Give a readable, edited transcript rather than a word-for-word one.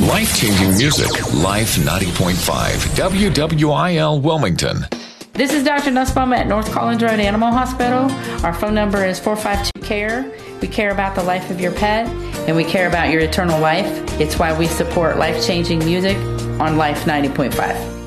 Life-changing music. Life 90.5. WWIL Wilmington. This is Dr. Nussbaum at North Collins Road Animal Hospital. Our phone number is 452-CARE. We care about the life of your pet, and we care about your eternal life. It's why we support life-changing music on Life 90.5.